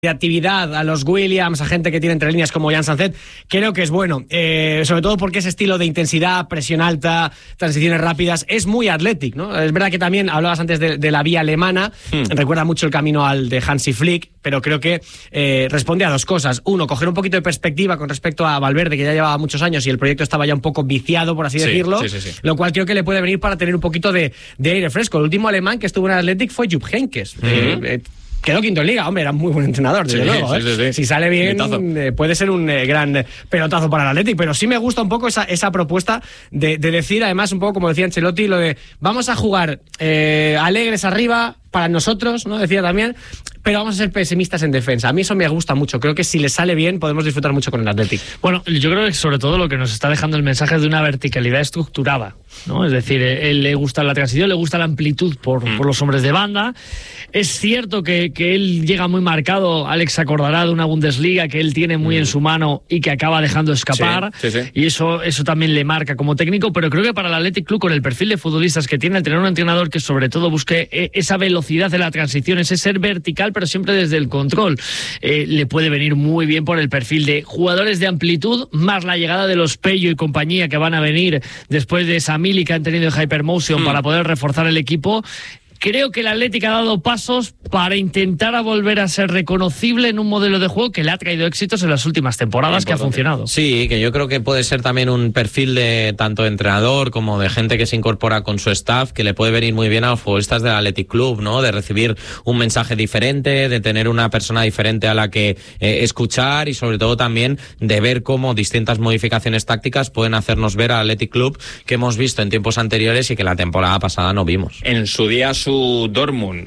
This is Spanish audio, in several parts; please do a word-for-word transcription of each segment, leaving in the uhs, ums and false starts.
creatividad a los Williams, a gente que tiene entre líneas como Jan Sanzet, creo que es bueno, eh, sobre todo porque ese estilo de intensidad, presión alta, transiciones rápidas, es muy Athletic, ¿no? Es verdad que también hablabas antes de, de la vía alemana, hmm. recuerda mucho el camino al de Hansi Flick, pero creo que eh, responde a dos cosas. Uno, coger un poquito de perspectiva con respecto a Valverde, que ya llevaba muchos años y el proyecto estaba ya un poco viciado, por así sí, decirlo, sí, sí, sí. lo cual creo que le puede venir para tener un poquito de, de aire fresco. El último alemán que estuvo en Athletic fue Jupp Heynckes. Hmm. Eh, eh, Quedó quinto en Liga, hombre, era muy buen entrenador, desde sí, luego. ¿eh? Sí, sí, sí. Si sale bien, eh, puede ser un eh, gran pelotazo para el Athletic, pero sí me gusta un poco esa, esa propuesta de, de decir, además, un poco como decía Ancelotti, lo de vamos a jugar eh, alegres arriba para nosotros, ¿no? Decía también, pero vamos a ser pesimistas en defensa. A mí eso me gusta mucho. Creo que si le sale bien podemos disfrutar mucho con el Athletic. Bueno, yo creo que sobre todo lo que nos está dejando el mensaje es de una verticalidad estructurada, ¿no? Es decir, él le gusta la transición, le gusta la amplitud por, mm. por los hombres de banda. Es cierto que, que él llega muy marcado, Alex acordará de una Bundesliga que él tiene muy mm. en su mano y que acaba dejando escapar. Sí, sí, sí. Y eso, eso también le marca como técnico, pero creo que para el Athletic Club, con el perfil de futbolistas que tiene, al tener un entrenador que sobre todo busque esa velocidad de la transición, ese ser vertical, pero siempre desde el control, eh, le puede venir muy bien por el perfil de jugadores de amplitud, más la llegada de los Pello y compañía que van a venir después de esa mili que han tenido en Hypermotion mm. para poder reforzar el equipo. Creo que el Athletic ha dado pasos para intentar a volver a ser reconocible en un modelo de juego que le ha traído éxitos en las últimas temporadas, que ha funcionado. Sí, que yo creo que puede ser también un perfil de tanto de entrenador como de gente que se incorpora con su staff, que le puede venir muy bien a los futbolistas del Athletic Club, ¿no? De recibir un mensaje diferente, de tener una persona diferente a la que eh, escuchar y sobre todo también de ver cómo distintas modificaciones tácticas pueden hacernos ver al Athletic Club que hemos visto en tiempos anteriores y que la temporada pasada no vimos. En su día su Dortmund,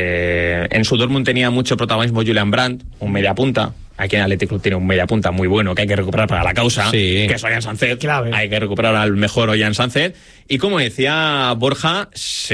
eh, en su Dortmund tenía mucho protagonismo Julian Brandt, un mediapunta. Aquí en Athletic Club tiene un mediapunta muy bueno que hay que recuperar para la causa, sí. que es Jan Sanzet. Clave. Hay que recuperar al mejor Jan Sanzet. Y como decía Borja,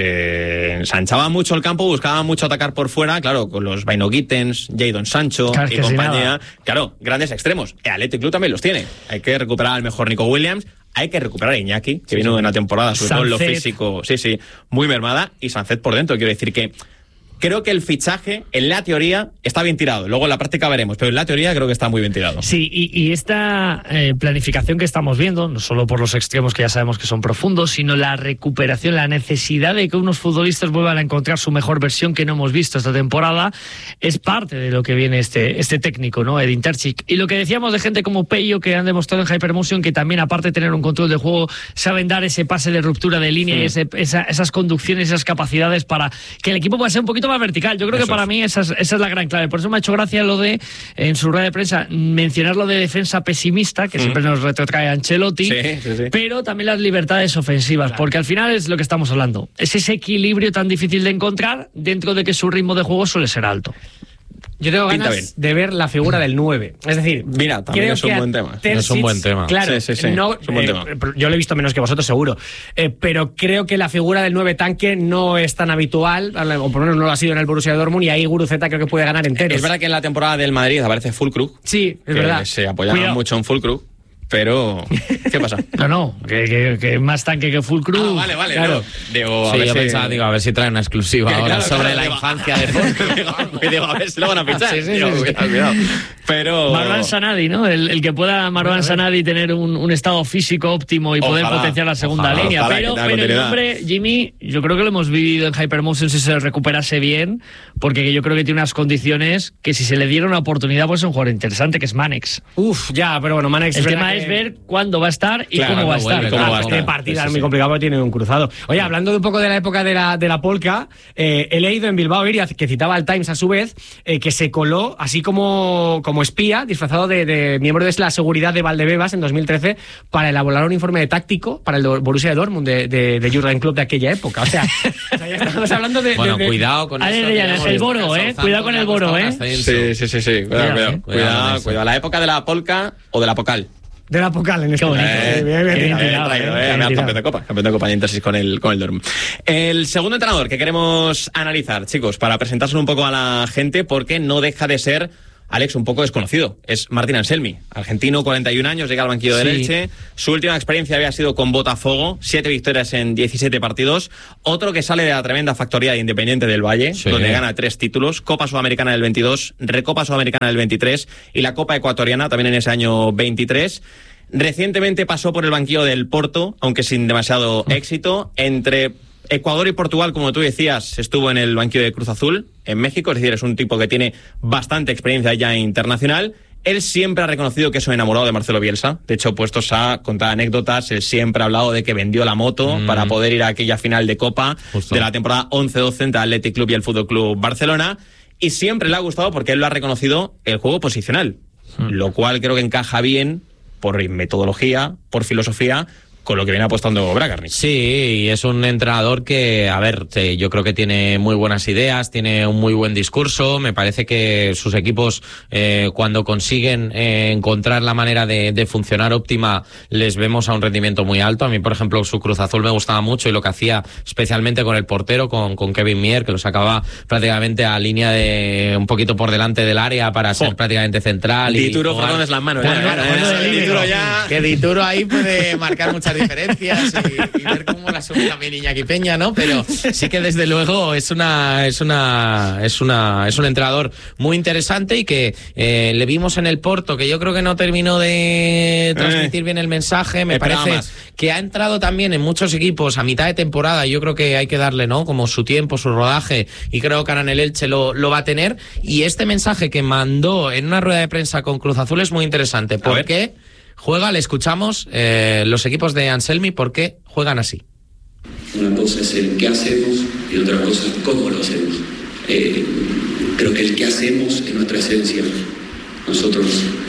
se ensanchaba mucho el campo, buscaba mucho atacar por fuera, claro, con los Vaino Gittens, Jadon Sancho claro, y compañía. Claro, grandes extremos. El Athletic Club también los tiene. Hay que recuperar al mejor Nico Williams. Hay que recuperar a Iñaki, que sí, vino sí. de una temporada, sobre todo en lo físico, sí, sí, muy mermada, y Sanzet por dentro. Quiero decir que creo que el fichaje, en la teoría, está bien tirado. Luego en la práctica veremos, pero en la teoría creo que está muy bien tirado. Sí, y, y esta eh, planificación que estamos viendo, no solo por los extremos que ya sabemos que son profundos, sino la recuperación, la necesidad de que unos futbolistas vuelvan a encontrar su mejor versión que no hemos visto esta temporada, es parte de lo que viene este, este técnico, ¿no? Edin Terzic. Y lo que decíamos de gente como Pello, que han demostrado en Hypermotion que también, aparte de tener un control de juego, saben dar ese pase de ruptura de línea sí. y ese, esa, esas conducciones, esas capacidades para que el equipo pueda ser un poquito más vertical. Yo creo eso que para es. mí esa es, esa es la gran clave. Por eso me ha hecho gracia lo de, en su rueda de prensa, mencionar lo de defensa pesimista, que mm. siempre nos retrotrae Ancelotti, sí, sí, sí. pero también las libertades ofensivas, claro. porque al final es lo que estamos hablando. Es ese equilibrio tan difícil de encontrar dentro de que su ritmo de juego suele ser alto. Yo tengo ganas bien. de ver la figura del nueve. Es decir, mira, también creo es un buen tema. Terzic, es un buen tema. Claro, sí, sí, sí. No, es un buen eh, tema. Yo lo he visto menos que vosotros, seguro. Eh, pero creo que la figura del nueve tanque no es tan habitual, o por lo menos no lo ha sido en el Borussia Dortmund, y ahí Guruceta creo que puede ganar enteros. Es verdad que en la temporada del Madrid aparece Füllkrug. Sí, es verdad. Se apoyaban mucho en Füllkrug. Pero, ¿qué pasa? No, no, que, que, que más tanque que Füllkrug. Ah, vale, vale, claro. No. Digo, a sí, ver yo si... pensaba, digo, a ver si traen una exclusiva ahora claro, sobre claro, la digo, infancia de Füllkrug. digo, a ver si lo van a fichar. Sí, sí, digo, sí, sí. Cuidado, cuidado. Pero... Marwan Sanadi, ¿no? El, el que pueda Marwan Sanadi tener un, un estado físico óptimo y poder ojalá, potenciar la segunda ojalá, línea. Ojalá, pero pero el nombre, Jimmy, yo creo que lo hemos vivido en Hypermotion si se recuperase bien, porque yo creo que tiene unas condiciones que si se le diera una oportunidad puede ser un jugador interesante, que es Manex. Uf, ya, pero bueno, Manex... El tema que... es ver cuándo va a estar y claro, cómo va a estar. Vuelve, cómo va a estar. De partida sí, es muy sí. complicado porque tiene un cruzado. Oye, hablando de un poco de la época de la, de la polka, eh, he leído en Bilbao Iria, que citaba al Times a su vez, eh, que se coló así como, como espía, disfrazado de, de miembro de la seguridad de Valdebebas en dos mil trece, para elaborar un informe de táctico para el Borussia Dortmund de, de, de Jürgen Klopp de aquella época. O sea, o sea ya estamos hablando de... Bueno, de, de... cuidado con eso. Es el Boro, ¿eh? Cuidado con el Boro, ¿eh? Sí, sí, sí, sí. Cuidado, cuidado. Eh. Cuidado, cuidado. La época de la polka o de la pocal. De la Pocal en este bonito. Eh, bien, bien, bien, bien traído, eh, eh, campeón de Copa, campeón de Copa de Intersis con el, con el Dortmund. El segundo entrenador que queremos analizar, chicos, para presentárselo un poco a la gente, porque no deja de ser Alex, un poco desconocido. Es Martín Anselmi, argentino, cuarenta y un años, llega al banquillo del Sí. Elche. Su última experiencia había sido con Botafogo, siete victorias en diecisiete partidos. Otro que sale de la tremenda factoría de Independiente del Valle, Sí. donde gana tres títulos: Copa Sudamericana del veintidós, Recopa Sudamericana del veintitrés y la Copa Ecuatoriana también en ese año veintitrés. Recientemente pasó por el banquillo del Porto, aunque sin demasiado éxito. Entre Ecuador y Portugal, como tú decías, estuvo en el banquillo de Cruz Azul, en México, es decir, es un tipo que tiene bastante experiencia ya internacional. Él siempre ha reconocido que es un enamorado de Marcelo Bielsa. De hecho, puestos a contar anécdotas, él siempre ha hablado de que vendió la moto mm. para poder ir a aquella final de Copa Justo. de la temporada once doce entre Athletic Club y el Fútbol Club Barcelona. Y siempre le ha gustado porque él lo ha reconocido el juego posicional, mm. lo cual creo que encaja bien por metodología, por filosofía, con lo que viene apostando Bragarnik. Sí, y es un entrenador que, a ver, yo creo que tiene muy buenas ideas, tiene un muy buen discurso. Me parece que sus equipos, eh, cuando consiguen eh, encontrar la manera de, de funcionar óptima, les vemos a un rendimiento muy alto. A mí, por ejemplo, su Cruz Azul me gustaba mucho y lo que hacía especialmente con el portero, con, con Kevin Mier, que lo sacaba prácticamente a línea de un poquito por delante del área para ser oh. prácticamente central. Dituro frotones las manos. Bueno, ya, bueno, ya, bueno, Dituro ya... Que Dituro ahí puede marcar muchas diferencias y, y ver cómo la sube también Iñaki Peña, ¿no? Pero sí que desde luego es una es una es una es un entrenador muy interesante y que eh, le vimos en el Porto, que yo creo que no terminó de transmitir eh, bien el mensaje. Me parece más. que ha entrado también en muchos equipos a mitad de temporada. Yo creo que hay que darle, ¿no?, como su tiempo, su rodaje, y creo que ahora en el Elche lo, lo va a tener. Y este mensaje que mandó en una rueda de prensa con Cruz Azul es muy interesante. ¿Por qué? Juega, le escuchamos, eh, los equipos de Anselmi, ¿por qué juegan así? Una cosa es el qué hacemos y otra cosa es cómo lo hacemos. Eh, creo que el qué hacemos es nuestra esencia. Nosotros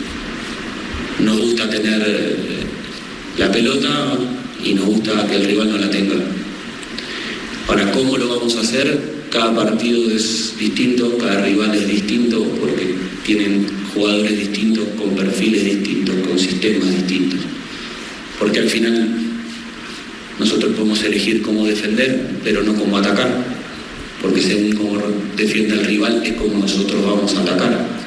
nos gusta tener la pelota y nos gusta que el rival no la tenga. Ahora, ¿cómo lo vamos a hacer? Cada partido es distinto, cada rival es distinto, porque tienen jugadores distintos, con perfiles distintos, con sistemas distintos. Porque al final nosotros podemos elegir cómo defender, pero no cómo atacar. Porque según cómo defiende el rival es como nosotros vamos a atacar.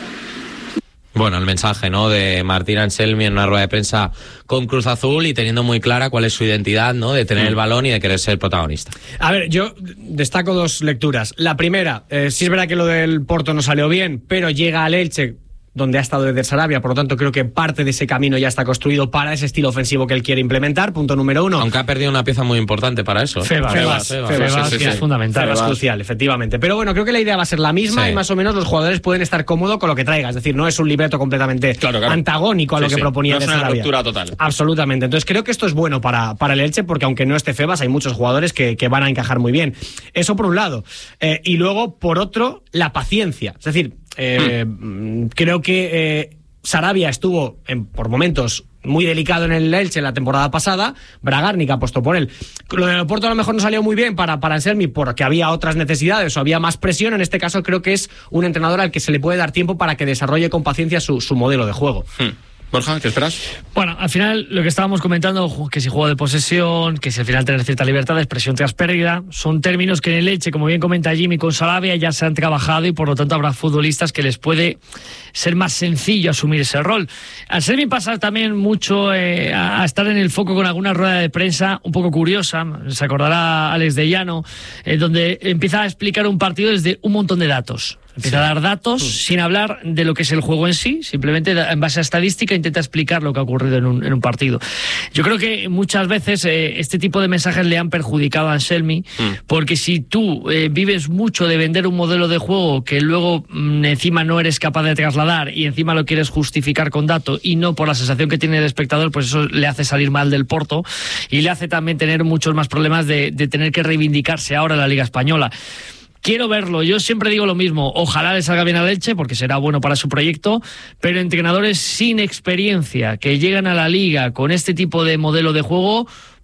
Bueno, el mensaje, ¿no?, de Martín Anselmi en una rueda de prensa con Cruz Azul y teniendo muy clara cuál es su identidad, ¿no?, de tener el balón y de querer ser protagonista. A ver, yo destaco dos lecturas. La primera, eh, sí es verdad que lo del Porto no salió bien, pero llega al Elche, donde ha estado desde Sarabia, por lo tanto creo que parte de ese camino ya está construido para ese estilo ofensivo que él quiere implementar, punto número uno. Aunque ha perdido una pieza muy importante para eso. Febas, Febas, Febas, Febas, Febas, sí, sí, sí. es fundamental. Febas, crucial, efectivamente. Pero bueno, creo que la idea va a ser la misma, sí. y más o menos los jugadores pueden estar cómodos con lo que traiga, es decir, no es un libreto completamente claro, claro. antagónico a lo sí, que sí. proponía no de es una Sarabia. Ruptura total. Absolutamente. Entonces creo que esto es bueno para, para el Elche, porque aunque no esté Febas, hay muchos jugadores que, que van a encajar muy bien. Eso por un lado. Eh, y luego, por otro, la paciencia. Es decir, eh, hmm. creo que... Eh, Sarabia estuvo en, por momentos muy delicado en el Elche la temporada pasada. Bragarnik apostó por él. Lo del Porto a lo mejor no salió muy bien para, para Anselmi porque había otras necesidades o había más presión. En este caso creo que es un entrenador al que se le puede dar tiempo para que desarrolle con paciencia su, su modelo de juego. Hmm. Borja, ¿qué esperas? Bueno, al final lo que estábamos comentando, que si juego de posesión, que si al final tener cierta libertad de expresión tras pérdida, son términos que en el Elche, como bien comenta Jimmy, con Sarabia ya se han trabajado y por lo tanto habrá futbolistas que les puede ser más sencillo asumir ese rol. Anselmi pasa también mucho eh, a estar en el foco con alguna rueda de prensa un poco curiosa, se acordará Alex de Llano, eh, donde empieza a explicar un partido desde un montón de datos. Empieza sí. a dar datos sí. sin hablar de lo que es el juego en sí, simplemente en base a estadística intenta explicar lo que ha ocurrido en un, en un partido. Yo creo que muchas veces eh, este tipo de mensajes le han perjudicado a Anselmi, mm. porque si tú eh, vives mucho de vender un modelo de juego que luego mm, encima no eres capaz de trasladar y encima lo quieres justificar con datos y no por la sensación que tiene el espectador, pues eso le hace salir mal del Porto y le hace también tener muchos más problemas de, de tener que reivindicarse ahora en la Liga Española. Quiero verlo, yo siempre digo lo mismo, ojalá le salga bien a Elche porque será bueno para su proyecto, pero entrenadores sin experiencia que llegan a la Liga con este tipo de modelo de juego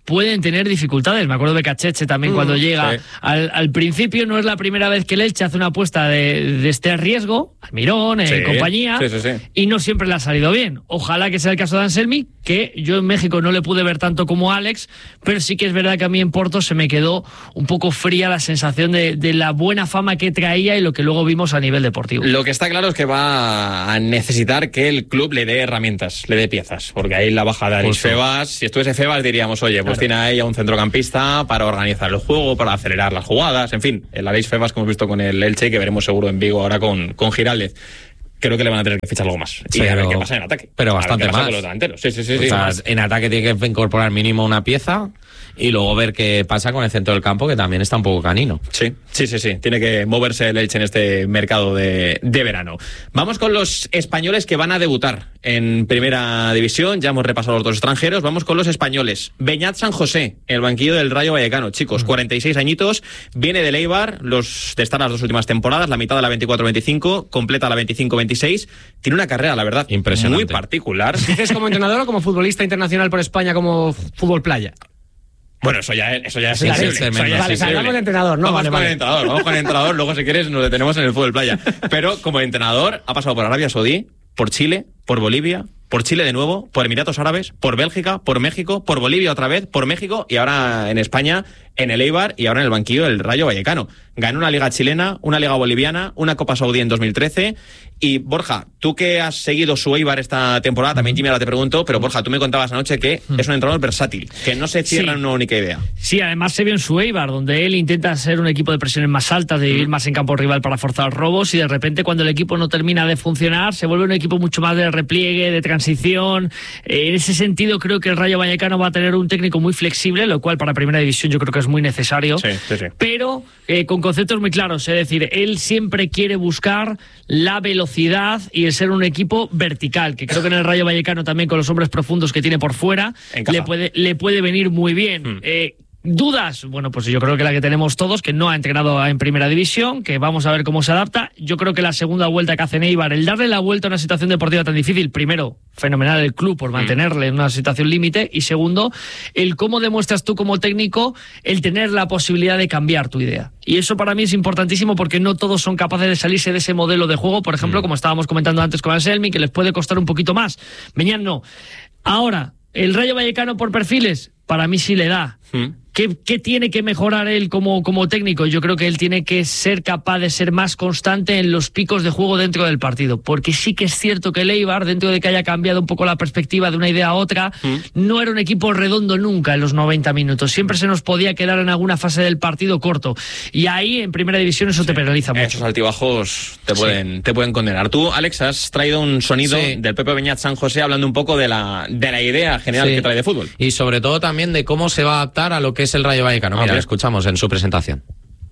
pueden tener dificultades. Me acuerdo de Cacheche también mm, cuando llega. Sí. Al, al principio no es la primera vez que el Elche hace una apuesta de, de este riesgo, Almirón, sí, eh, compañía, sí, sí, sí. y no siempre le ha salido bien. Ojalá que sea el caso de Anselmi, que yo en México no le pude ver tanto como Alex, pero sí que es verdad que a mí en Porto se me quedó un poco fría la sensación de, de la buena fama que traía y lo que luego vimos a nivel deportivo. Lo que está claro es que va a necesitar que el club le dé herramientas, le dé piezas, porque ahí la baja de Aris Febas, si estuviese Febas diríamos, oye, pues claro, tiene ahí a un centrocampista para organizar el juego, para acelerar las jugadas, en fin, el Aris Febas que hemos visto con el Elche, que veremos seguro en Vigo ahora con, con Giraldez. Creo que le van a tener que fichar algo más. Y pero, a ver qué pasa en ataque. Pero bastante más. Con los delanteros. Sí, sí, sí, o sí. sea, en ataque tiene que incorporar mínimo una pieza y luego ver qué pasa con el centro del campo, que también está un poco canino. Sí, sí, sí, sí. Tiene que moverse el Elche en este mercado de, de verano. Vamos con los españoles que van a debutar en Primera División. Ya hemos repasado los dos extranjeros. Vamos con los españoles. Beñat San José, el banquillo del Rayo Vallecano. Chicos, cuarenta y seis añitos. Viene del Eibar, los, de estar las dos últimas temporadas, la mitad de la veinticuatro veinticinco, completa la veinticinco veintiséis. Tiene una carrera, la verdad, impresionante, muy particular. ¿Dices como entrenador o como futbolista internacional por España, como fútbol playa? Bueno, eso ya, eso ya es sensible. Eso ya vale, hablamos de entrenador, ¿no? Vamos vale, con vale. el entrenador, vamos con el entrenador, luego si quieres nos detenemos en el fútbol playa. Pero como entrenador ha pasado por Arabia Saudí, por Chile, por Bolivia, por Chile de nuevo, por Emiratos Árabes, por Bélgica, por México, por Bolivia otra vez, por México y ahora en España, en el Eibar y ahora en el banquillo del Rayo Vallecano. Ganó una liga chilena, una liga boliviana, una Copa Saudí en dos mil trece. Y Borja, tú que has seguido su Eibar esta temporada, también Jimmy ahora te pregunto, pero Borja, tú me contabas anoche que es un entrenador versátil, que no se cierra sí. en una única idea. Sí, además se vio en su Eibar, donde él intenta ser un equipo de presiones más altas, de ir más en campo rival para forzar robos, y de repente cuando el equipo no termina de funcionar, se vuelve un equipo mucho más de repliegue, de transición. Eh, en ese sentido creo que el Rayo Vallecano va a tener un técnico muy flexible, lo cual para Primera División yo creo que es muy necesario, sí, sí, sí. pero eh, con conceptos muy claros, es decir, él siempre quiere buscar la velocidad y el ser un equipo vertical, que creo que en el Rayo Vallecano también con los hombres profundos que tiene por fuera le puede, le puede venir muy bien. Mm. Eh, ¿Dudas? Bueno, pues yo creo que la que tenemos todos, que no ha entrenado en Primera División, que vamos a ver cómo se adapta. Yo creo que la segunda vuelta que hace Eibar, el darle la vuelta a una situación deportiva tan difícil, primero, fenomenal el club por mantenerle en una situación límite, y segundo, el cómo demuestras tú como técnico el tener la posibilidad de cambiar tu idea. Y eso para mí es importantísimo porque no todos son capaces de salirse de ese modelo de juego, por ejemplo, mm. como estábamos comentando antes con Anselmi, que les puede costar un poquito más. Beñat no. Ahora, el Rayo Vallecano por perfiles, para mí sí le da. Mm. ¿Qué, ¿Qué tiene que mejorar él como, como técnico? Yo creo que él tiene que ser capaz de ser más constante en los picos de juego dentro del partido, porque sí que es cierto que el Eibar, dentro de que haya cambiado un poco la perspectiva de una idea a otra, ¿Mm? no era un equipo redondo nunca en los noventa minutos, siempre se nos podía quedar en alguna fase del partido corto, y ahí en Primera División eso sí, te penaliza mucho. Esos altibajos te pueden, sí. te pueden condenar. Tú, Alex, has traído un sonido sí. del Pepe Beñat San José hablando un poco de la, de la idea general sí. que trae de fútbol. Y sobre todo también de cómo se va a adaptar a lo que es el Rayo Vallecano. Mira, okay. escuchamos en su presentación.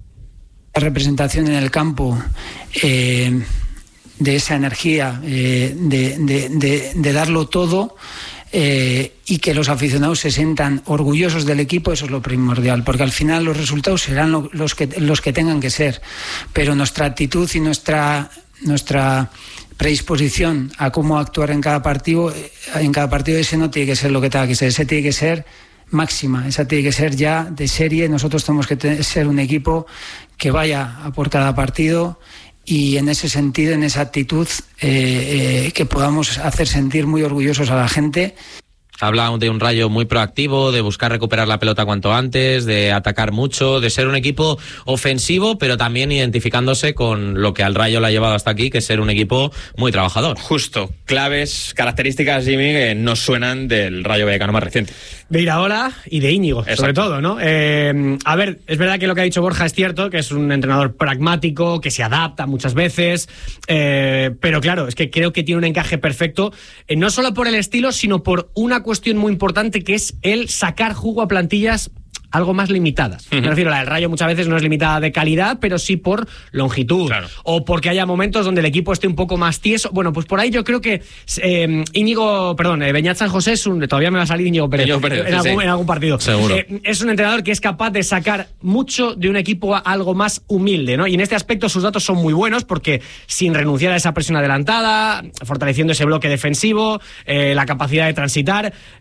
La representación en el campo eh, de esa energía, eh, de, de, de, de darlo todo eh, y que los aficionados se sientan orgullosos del equipo, eso es lo primordial, porque al final los resultados serán lo, los, que, los que tengan que ser, pero nuestra actitud y nuestra, nuestra predisposición a cómo actuar en cada partido, en cada partido ese no tiene que ser lo que tenga que ser, ese tiene que ser máxima, esa tiene que ser ya de serie. Nosotros tenemos que te- ser un equipo que vaya a por cada partido y en ese sentido, en esa actitud, eh, eh, que podamos hacer sentir muy orgullosos a la gente. Habla de un Rayo muy proactivo, de buscar recuperar la pelota cuanto antes, de atacar mucho, de ser un equipo ofensivo, pero también identificándose con lo que al Rayo le ha llevado hasta aquí, que es ser un equipo muy trabajador. Justo, claves, características, Jimmy, que nos suenan del Rayo Vallecano más reciente. De Iraola y de Íñigo, Exacto. sobre todo, ¿no? Eh, a ver, es verdad que lo que ha dicho Borja es cierto, que es un entrenador pragmático, que se adapta muchas veces, eh, pero claro, es que creo que tiene un encaje perfecto, eh, no solo por el estilo, sino por una cuestión muy importante, que es el sacar jugo a plantillas algo más limitadas. Uh-huh. Me refiero, la del Rayo muchas veces no es limitada de calidad, pero sí por longitud. Claro. O porque haya momentos donde el equipo esté un poco más tieso. Bueno, pues por ahí yo creo que eh, Íñigo, perdón, eh, Beñat San José es un... Todavía me va a salir Íñigo Pérez, Íñigo Pérez en, sí, algún, sí. en algún partido. Seguro. Eh, es un entrenador que es capaz de sacar mucho de un equipo a algo más humilde, ¿no? Y en este aspecto sus datos son muy buenos, porque sin renunciar a esa presión adelantada, fortaleciendo ese bloque defensivo, eh, la capacidad de transitar...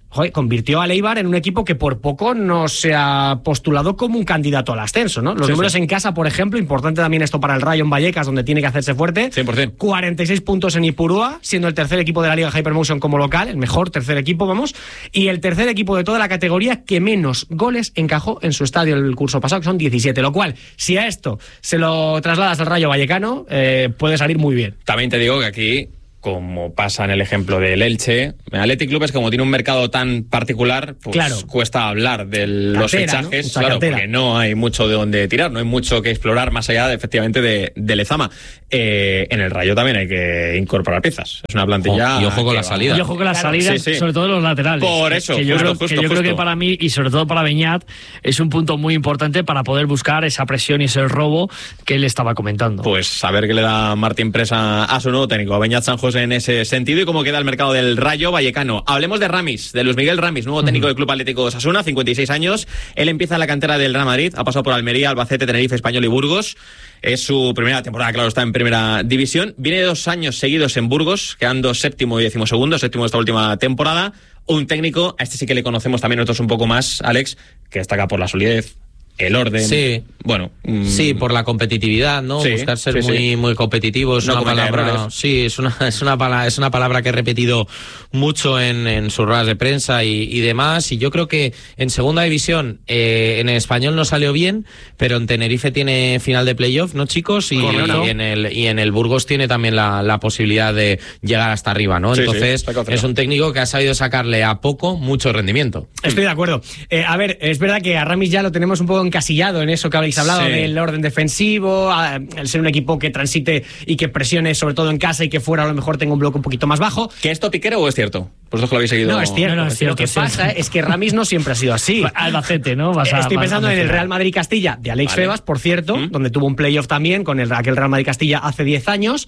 joder, convirtió a Eibar en un equipo que por poco no se ha postulado como un candidato al ascenso, ¿no? Los sí, números sí. en casa, por ejemplo, importante también esto para el Rayo en Vallecas, donde tiene que hacerse fuerte. cien por ciento. cuarenta y seis puntos en Ipurúa, siendo el tercer equipo de la Liga Hypermotion como local, el mejor tercer equipo, vamos, y el tercer equipo de toda la categoría que menos goles encajó en su estadio el curso pasado, que son diecisiete, lo cual, si a esto se lo trasladas al Rayo Vallecano, eh, puede salir muy bien. También te digo que aquí, como pasa en el ejemplo del Elche, el Athletic Club es como tiene un mercado tan particular, pues claro. cuesta hablar de los cartera, fichajes, ¿no? claro, cartera. porque no hay mucho de donde tirar, no hay mucho que explorar más allá de, efectivamente de, de Lezama. Eh, en el Rayo también hay que incorporar piezas. Es una plantilla. Oh, y ojo con la va. salida. Y ojo con las Claro, salidas, sí, sí. sobre todo los laterales. Por eso, que yo, justo, creo, justo, que, yo justo. creo que para mí, y sobre todo para Beñat, es un punto muy importante para poder buscar esa presión y ese robo que él estaba comentando. Pues a ver qué le da Martín Presa a su nuevo técnico, a Beñat San José, en ese sentido, y cómo queda el mercado del Rayo Vallecano. Hablemos de Ramis, de Luis Miguel Ramis, nuevo técnico uh-huh. del Club Atlético Osasuna, cincuenta y seis años. Él empieza en la cantera del Real Madrid, ha pasado por Almería, Albacete, Tenerife, Español y Burgos. Es su primera temporada, claro, está en primera división. Viene de dos años seguidos en Burgos, quedando séptimo y décimo segundo, séptimo esta última temporada. Un técnico, a este sí que le conocemos también nosotros un poco más, Alex, que destaca por la solidez, el orden. Sí. Bueno. Mmm... Sí, por la competitividad, ¿no? Sí, buscar ser sí, muy, sí. muy competitivo. Es no una palabra. Errores. Sí, es una, es una palabra, es una palabra que he repetido mucho en, en sus ruedas de prensa y, y demás. Y yo creo que en segunda división, eh, en el Español no salió bien, pero en Tenerife tiene final de playoff, ¿no, chicos? Y, y en el, y en el Burgos tiene también la, la posibilidad de llegar hasta arriba, ¿no? Sí, Entonces, sí, es un técnico que ha sabido sacarle a poco mucho rendimiento. Estoy de acuerdo. Eh, a ver, es verdad que a Ramis ya lo tenemos un poco encasillado en eso que habéis hablado, sí. del orden defensivo, el ser un equipo que transite y que presione sobre todo en casa y que fuera a lo mejor tenga un bloque un poquito más bajo. ¿Que esto piquero o es cierto? Vosotros que lo habéis seguido. No, es cierto. No, no, es cierto lo que es cierto. pasa es que Ramis no siempre ha sido así. Albacete, ¿no? Vas a, Estoy vas pensando a en el Real Madrid-Castilla de Alex vale. Febas, por cierto, ¿Mm? donde tuvo un playoff también con el, aquel Real Madrid-Castilla hace diez años,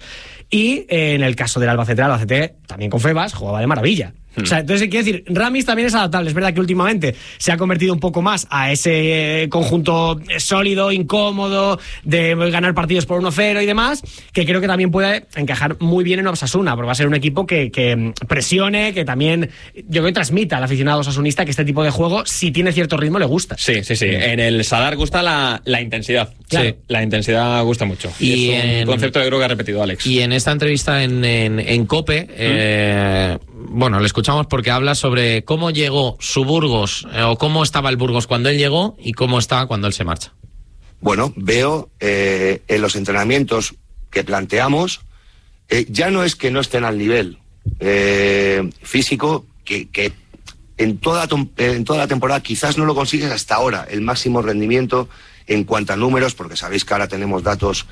y eh, en el caso del Albacete, Albacete también con Febas jugaba de maravilla. O sea, entonces quiero decir, Ramis también es adaptable. Es verdad que últimamente se ha convertido un poco más a ese conjunto sólido, incómodo, de ganar partidos por uno cero y demás, que creo que también puede encajar muy bien en Osasuna, porque va a ser un equipo que, que presione, que también, yo creo que transmita al aficionado osasunista que este tipo de juego, si tiene cierto ritmo, le gusta. Sí, sí, sí. En el Sadar gusta la, la intensidad. Claro. Sí, la intensidad gusta mucho. Y, y es un en, concepto que creo que ha repetido Alex. Y en esta entrevista en, en, en COPE, ¿Mm? eh, bueno, le escuchamos porque habla sobre cómo llegó su Burgos, eh, o cómo estaba el Burgos cuando él llegó y cómo está cuando él se marcha. Bueno, veo eh, en los entrenamientos que planteamos, eh, ya no es que no estén al nivel eh, físico, que, que en, toda, en toda la temporada quizás no lo consigues hasta ahora, el máximo rendimiento en cuanto a números, porque sabéis que ahora tenemos datos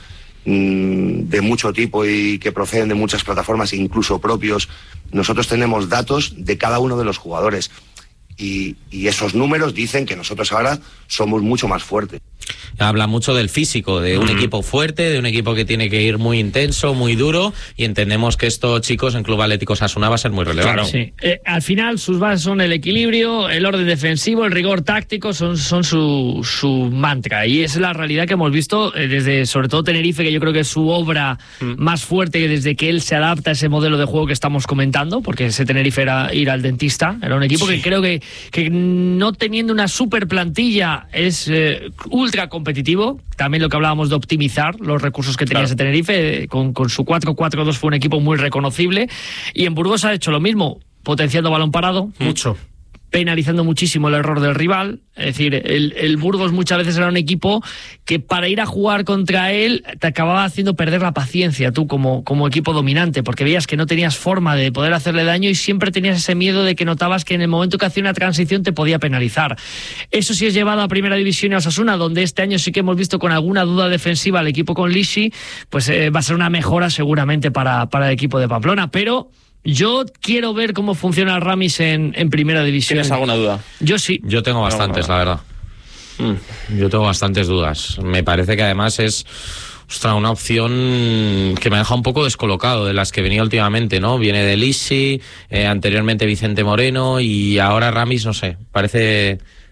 de mucho tipo y que proceden de muchas plataformas, incluso propios. Nosotros tenemos datos de cada uno de los jugadores y, y esos números dicen que nosotros ahora somos mucho más fuertes. Habla mucho del físico, de un mm. equipo fuerte, de un equipo que tiene que ir muy intenso, muy duro, y entendemos que estos chicos en Club Atlético Osasuna va a ser muy relevante. Claro. Sí. Eh, al final sus bases son el equilibrio, el orden defensivo, el rigor táctico, son, son su, su mantra, y es la realidad que hemos visto eh, desde sobre todo Tenerife, que yo creo que es su obra mm. más fuerte desde que él se adapta a ese modelo de juego que estamos comentando, porque ese Tenerife era ir al dentista, era un equipo sí. que creo que, que no teniendo una super plantilla es eh, ultra competitivo. También lo que hablábamos de optimizar los recursos que tenía claro. ese Tenerife, con, con su cuatro cuatro dos fue un equipo muy reconocible, y en Burgos ha hecho lo mismo, potenciando balón parado, mucho, penalizando muchísimo el error del rival. Es decir, el, el Burgos muchas veces era un equipo que para ir a jugar contra él te acababa haciendo perder la paciencia tú como, como equipo dominante, porque veías que no tenías forma de poder hacerle daño y siempre tenías ese miedo de que notabas que en el momento que hacía una transición te podía penalizar. Eso sí es llevado a Primera División y a Osasuna, donde este año sí que hemos visto con alguna duda defensiva al equipo con Lisi, pues eh, va a ser una mejora seguramente para, para el equipo de Pamplona, pero yo quiero ver cómo funciona Ramis en, en Primera División. ¿Tienes alguna duda? Yo sí. Yo tengo bastantes, la verdad. Mm. Yo tengo bastantes dudas. Me parece que además es ostras, una opción que me deja un poco descolocado de las que venía últimamente, ¿no? Viene de Lisi, eh, anteriormente Vicente Moreno y ahora Ramis, no sé. Parece...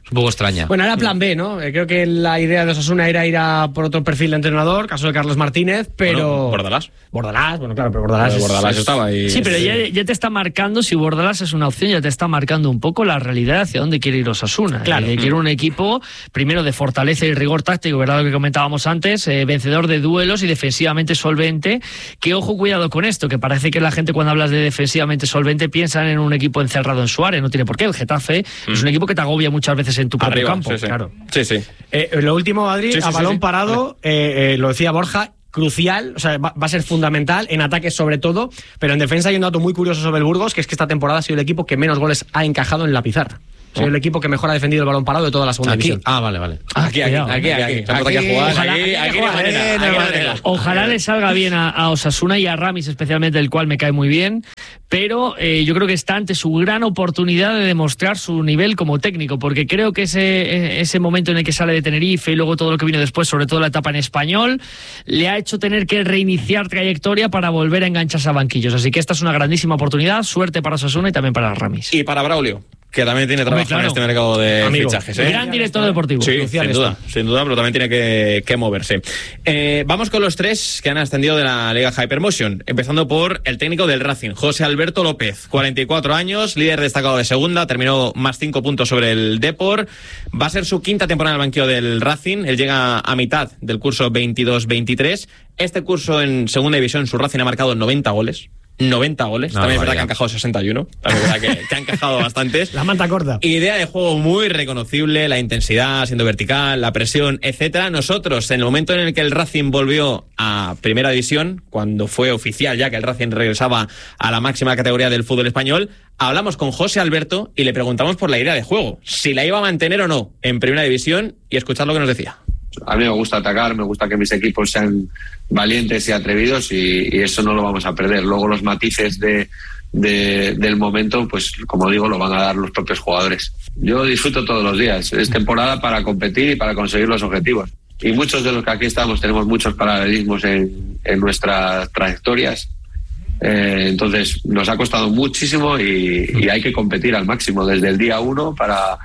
Es un poco extraña. Bueno, era plan B, ¿no? Eh, creo que la idea de Osasuna era ir a por otro perfil de entrenador, caso de Carlos Martínez, pero... Bueno, Bordalás. Bordalás, bueno, claro, pero Bordalás, Pero Bordalás es, estaba ahí. Sí, pero ya, ya te está marcando, si Bordalás es una opción, ya te está marcando un poco la realidad hacia dónde quiere ir Osasuna. Claro. Eh, quiere un equipo, primero, de fortaleza y rigor táctico, ¿verdad? Lo que comentábamos antes, eh, vencedor de duelos y defensivamente solvente. Que ojo, cuidado con esto, que parece que la gente cuando hablas de defensivamente solvente piensan en un equipo encerrado en Suárez, no tiene por qué. El Getafe mm. es un equipo que te agobia muchas veces en tu propio Arriba, campo. Sí, sí. Claro. Sí, sí. Eh, lo último, Adri, sí, sí, a balón sí, sí. parado, eh, eh, lo decía Borja, crucial, o sea, va, va a ser fundamental, en ataques sobre todo, pero en defensa hay un dato muy curioso sobre el Burgos, que es que esta temporada ha sido el equipo que menos goles ha encajado en la pizarra. Ha sido el equipo que mejor ha defendido el balón parado de toda la segunda Aquí. división. Ah, vale, vale. Aquí, aquí, aquí, aquí. aquí, aquí, aquí, Ojalá- aquí, aquí, no hay manera, aquí no hay manera. Ojalá le salga bien a, a Osasuna y a Ramis especialmente, el cual me cae muy bien, pero eh, yo creo que está ante su gran oportunidad de demostrar su nivel como técnico, porque creo que ese, ese momento en el que sale de Tenerife y luego todo lo que vino después, sobre todo la etapa en español, le ha hecho tener que reiniciar trayectoria para volver a engancharse a banquillos. Así que esta es una grandísima oportunidad, suerte para Osasuna y también para Ramis. Y para Braulio, que también tiene trabajo claro. en este mercado de Amigo. fichajes. ¿eh? Gran director deportivo. Sí, Crucial sin esto. duda, sin duda, pero también tiene que, que moverse. Eh, vamos con los tres que han ascendido de la Liga Hypermotion, empezando por el técnico del Racing, José Alberto López, cuarenta y cuatro años, líder destacado de segunda, terminó más cinco puntos sobre el Depor, va a ser su quinta temporada en el banquillo del Racing, él llega a mitad del curso veintidós veintitrés, este curso en segunda división su Racing ha marcado noventa goles. noventa goles, No, también es vaya. verdad que han encajado sesenta y uno, también es verdad que, que han encajado bastantes. La manta corta. Idea de juego muy reconocible, la intensidad siendo vertical, la presión, etcétera. Nosotros, en el momento en el que el Racing volvió a Primera División, cuando fue oficial ya que el Racing regresaba a la máxima categoría del fútbol español, hablamos con José Alberto y le preguntamos por la idea de juego, si la iba a mantener o no en Primera División, y escuchad lo que nos decía. A mí me gusta atacar, me gusta que mis equipos sean valientes y atrevidos y, y eso no lo vamos a perder. Luego los matices de, de, del momento, pues como digo, lo van a dar los propios jugadores. Yo disfruto todos los días. Es temporada para competir y para conseguir los objetivos. Y muchos de los que aquí estamos tenemos muchos paralelismos en, en nuestras trayectorias. Eh, entonces nos ha costado muchísimo y, y hay que competir al máximo desde el día uno para...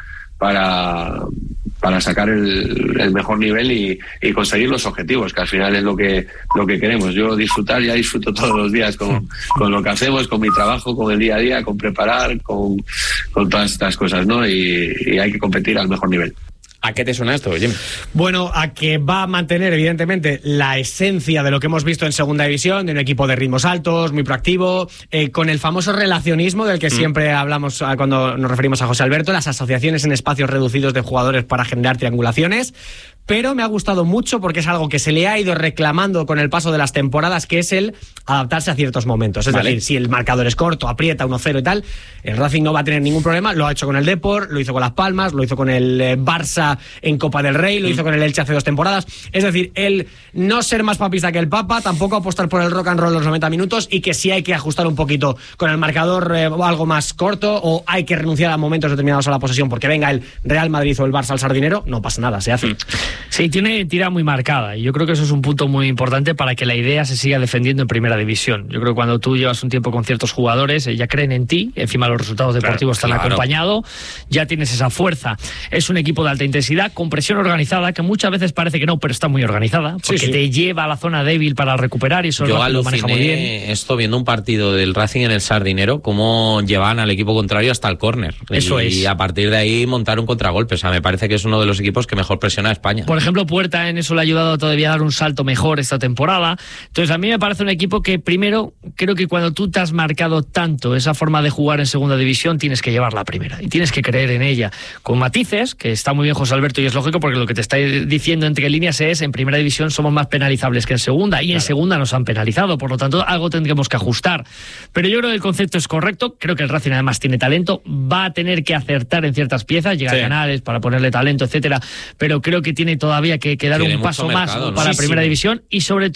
para para sacar el, el mejor nivel y, y conseguir los objetivos, que al final es lo que lo que queremos. Yo disfrutar, ya disfruto todos los días con, con lo que hacemos, con mi trabajo, con el día a día, con preparar, con, con todas estas cosas, ¿no? Y, y hay que competir al mejor nivel. ¿A qué te suena esto, Jimmy? Bueno, a que va a mantener, evidentemente, la esencia de lo que hemos visto en Segunda División, de un equipo de ritmos altos, muy proactivo, eh, con el famoso relacionismo del que mm. siempre hablamos ah, cuando nos referimos a José Alberto, las asociaciones en espacios reducidos de jugadores para generar triangulaciones. Pero me ha gustado mucho porque es algo que se le ha ido reclamando con el paso de las temporadas, que es el adaptarse a ciertos momentos. Es vale. decir, si el marcador es corto, aprieta uno cero y tal, el Racing no va a tener ningún problema. Lo ha hecho con el Depor, lo hizo con Las Palmas, lo hizo con el eh, Barça en Copa del Rey, lo hizo con el Elche hace dos temporadas. Es decir, el no ser más papista que el Papa, tampoco apostar por el rock and roll los noventa minutos, y que sí hay que ajustar un poquito con el marcador eh, algo más corto, o hay que renunciar a momentos determinados a la posesión porque venga el Real Madrid o el Barça al sardinero. No pasa nada, se hace. Sí, tiene tira muy marcada y yo creo que eso es un punto muy importante para que la idea se siga defendiendo en Primera División. Yo creo que cuando tú llevas un tiempo con ciertos jugadores, eh, ya creen en ti, encima los resultados deportivos claro, están claro. acompañados, ya tienes esa fuerza. Es un equipo de alta intensidad, con presión organizada, que muchas veces parece que no, pero está muy organizada, porque sí, sí. te lleva a la zona débil para recuperar y eso Yo lo maneja muy bien. Esto viendo un partido del Racing en el Sardinero, cómo llevan al equipo contrario hasta el córner. Eso y, es. Y a partir de ahí montar un contragolpe. O sea, me parece que es uno de los equipos que mejor presiona a España. Por ejemplo, Puerta en eso le ha ayudado todavía a dar un salto mejor esta temporada. Entonces, a mí me parece un equipo que, primero, creo que cuando tú te has marcado tanto esa forma de jugar en Segunda División, tienes que llevarla a Primera y tienes que creer en ella. Con matices, que está muy bien José Alberto y es lógico porque lo que te está diciendo entre líneas es en Primera División somos más penalizables que en Segunda y claro. en Segunda nos han penalizado, por lo tanto algo tendremos que ajustar. Pero yo creo que el concepto es correcto, creo que el Racing además tiene talento, va a tener que acertar en ciertas piezas, llegar sí. a Canales para ponerle talento, etcétera, pero creo que tiene todavía que, que dar tiene un paso mercado, más ¿no? para sí, Primera sí. División y sobre todo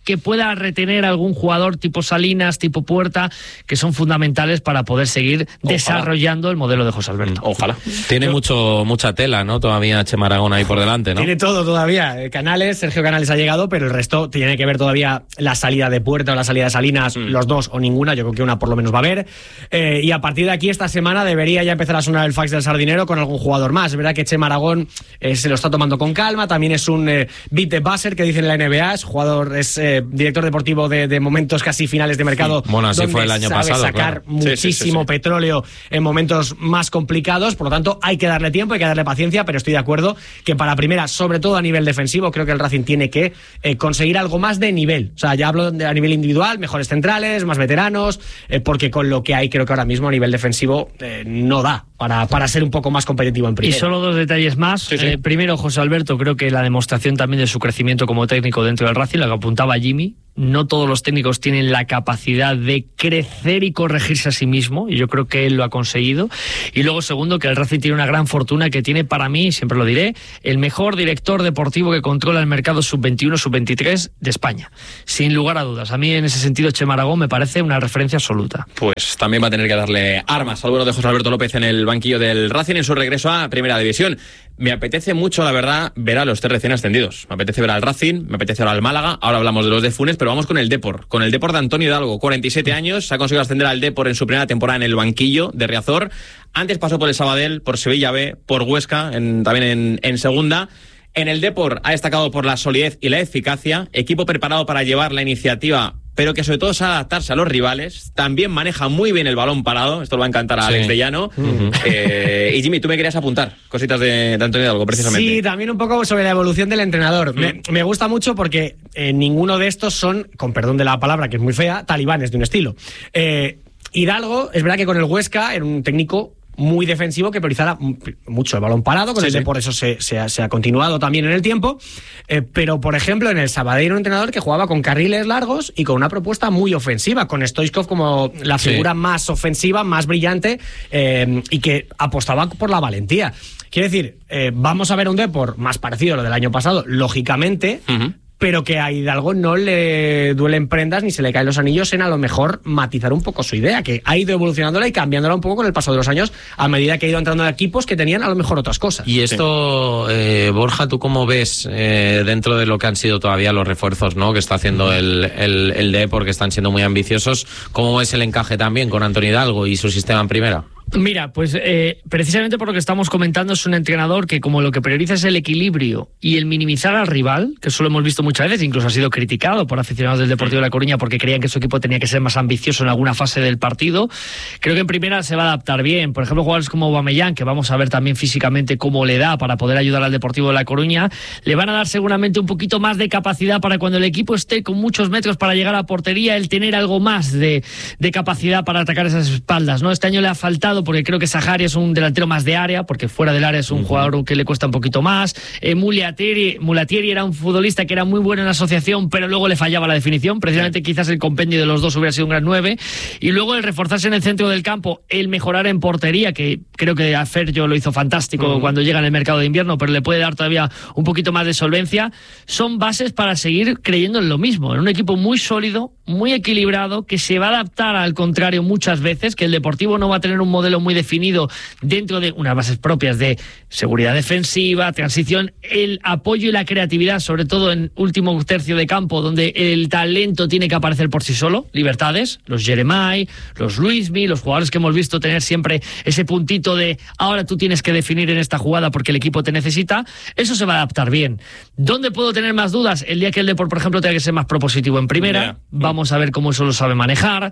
que pueda retener a algún jugador tipo Salinas, tipo Puerta, que son fundamentales para poder seguir Ojalá. desarrollando el modelo de José Alberto. Ojalá. Tiene Yo... mucho mucha tela, ¿no? Todavía Chema Aragón ahí por delante, ¿no? Tiene todo todavía. Canales, Sergio Canales ha llegado, pero el resto tiene que ver todavía la salida de Puerta o la salida de Salinas, mm. los dos o ninguna. Yo creo que una por lo menos va a haber. Eh, y a partir de aquí, esta semana, debería ya empezar a sonar el fax del Sardinero con algún jugador más. Es verdad que Chema Aragón eh, se lo está tomando con calma. También es un eh, beat the buzzer que dice en la N B A. Es jugador, es eh, director deportivo de, de momentos casi finales de mercado. Sí. Bueno, así fue el año sabe pasado. sacar claro. muchísimo sí, sí, sí, sí. petróleo en momentos más complicados. Por lo tanto, hay que darle tiempo, hay que darle paciencia, pero estoy de acuerdo que para primera, sobre todo a nivel defensivo, creo que el Racing tiene que eh, conseguir algo más de nivel. O sea, ya hablo de, a nivel individual, mejores centrales, más veteranos, eh, porque con lo que hay, creo que ahora mismo a nivel defensivo eh, no da para, para ser un poco más competitivo en primera. Y solo dos detalles más. Sí, sí. Eh, primero, José Alberto, creo que la demostración también de su crecimiento como técnico dentro del Racing, lo que apuntaba Jimmy, no todos los técnicos tienen la capacidad de crecer y corregirse a sí mismo, y yo creo que él lo ha conseguido. Y luego, segundo, que el Racing tiene una gran fortuna que tiene, para mí, siempre lo diré, el mejor director deportivo que controla el mercado sub veintiuno, sub veintitrés de España. Sin lugar a dudas. A mí, en ese sentido, Chema Aragón me parece una referencia absoluta. Pues también va a tener que darle armas al bueno de José Alberto López en el banquillo del Racing en su regreso a Primera División. Me apetece mucho, la verdad, ver a los tres recién ascendidos. Me apetece ver al Racing, me apetece ver al Málaga. Ahora hablamos de los de Funes, pero vamos con el Depor. Con el Depor de Antonio Hidalgo, cuarenta y siete años. Se ha conseguido ascender al Depor en su primera temporada en el banquillo de Riazor. Antes pasó por el Sabadell, por Sevilla B, por Huesca, en, también en, en segunda. En el Depor ha destacado por la solidez y la eficacia. Equipo preparado para llevar la iniciativa, pero que sobre todo sabe adaptarse a los rivales. También maneja muy bien el balón parado. Esto le va a encantar a sí. Alex de Llano. Uh-huh. eh, y Jimmy, tú me querías apuntar cositas de, de Antonio Hidalgo, precisamente. Sí, también un poco sobre la evolución del entrenador. Uh-huh. Me, me gusta mucho porque eh, ninguno de estos son, con perdón de la palabra, que es muy fea, talibanes de un estilo. Eh, Hidalgo, es verdad que con el Huesca era un técnico muy defensivo que priorizara mucho el balón parado, con sí, el sí. de por eso se, se, ha, se ha continuado también en el tiempo, eh, pero por ejemplo en el Sabadell era un entrenador que jugaba con carriles largos y con una propuesta muy ofensiva, con Stoichkov como la figura sí. más ofensiva, más brillante, eh, y que apostaba por la valentía. Quiere decir, eh, vamos a ver un Depor más parecido a lo del año pasado, lógicamente, uh-huh. pero que a Hidalgo no le duelen prendas ni se le caen los anillos en a lo mejor matizar un poco su idea, que ha ido evolucionándola y cambiándola un poco con el paso de los años a medida que ha ido entrando en equipos que tenían a lo mejor otras cosas. Y esto, sí. eh, Borja, ¿tú cómo ves eh, dentro de lo que han sido todavía los refuerzos, ¿no? que está haciendo el, el, el Depor, que están siendo muy ambiciosos? ¿Cómo ves el encaje también con Antonio Hidalgo y su sistema en primera? Mira, pues eh, precisamente por lo que estamos comentando, es un entrenador que como lo que prioriza es el equilibrio y el minimizar al rival, que eso lo hemos visto muchas veces, incluso ha sido criticado por aficionados del Deportivo de La Coruña porque creían que su equipo tenía que ser más ambicioso en alguna fase del partido. Creo que en primera se va a adaptar bien. Por ejemplo, jugadores como Aubameyang, que vamos a ver también físicamente cómo le da para poder ayudar al Deportivo de La Coruña, le van a dar seguramente un poquito más de capacidad para cuando el equipo esté con muchos metros para llegar a portería, el tener algo más de, de capacidad para atacar esas espaldas, ¿no? Este año le ha faltado, porque creo que Sahari es un delantero más de área, porque fuera del área es un uh-huh. jugador que le cuesta un poquito más. Eh, Mulatieri, Mulatieri era un futbolista que era muy bueno en la asociación, pero luego le fallaba la definición. Precisamente sí. quizás el compendio de los dos hubiera sido un gran nueve. Y luego el reforzarse en el centro del campo, el mejorar en portería, que creo que a Ferjo lo hizo fantástico uh-huh. cuando llega en el mercado de invierno, pero le puede dar todavía un poquito más de solvencia. Son bases para seguir creyendo en lo mismo, en un equipo muy sólido, muy equilibrado, que se va a adaptar al contrario muchas veces, que el Deportivo no va a tener un modelo muy definido dentro de unas bases propias de seguridad defensiva, transición, el apoyo y la creatividad, sobre todo en último tercio de campo, donde el talento tiene que aparecer por sí solo, libertades, los Jeremai, los Luismi, los jugadores que hemos visto tener siempre ese puntito de ahora tú tienes que definir en esta jugada porque el equipo te necesita, eso se va a adaptar bien. ¿Dónde puedo tener más dudas? El día que el Depor, por ejemplo, tenga que ser más propositivo en primera, yeah. vamos a ver cómo eso lo sabe manejar.